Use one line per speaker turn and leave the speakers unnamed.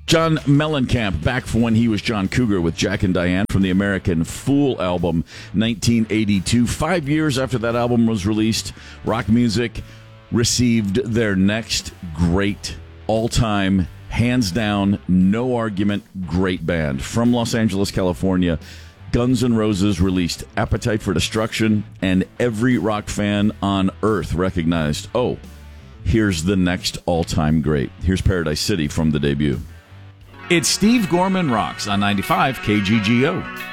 John Mellencamp, back from when he was John Cougar with Jack and Diane from the American Fool album, 1982. 5 years after that album was released, rock music received their next great, all-time, hands down, no argument, great band. From Los Angeles, California, Guns N' Roses released Appetite for Destruction, and every rock fan on earth recognized, oh, here's the next all-time great. Here's Paradise City from the debut.
It's Steve Gorman Rocks on 95 KGGO.